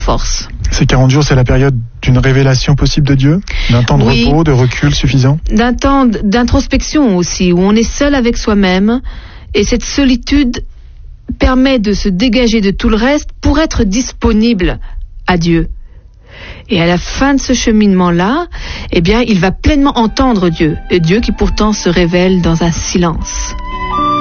force. Ces 40 jours, c'est la période d'une révélation possible de Dieu, d'un temps de repos, de recul suffisant? D'un temps d'introspection aussi, où on est seul avec soi-même, et cette solitude permet de se dégager de tout le reste pour être disponible à Dieu. Et à la fin de ce cheminement-là, eh bien, il va pleinement entendre Dieu, et Dieu qui pourtant se révèle dans un silence.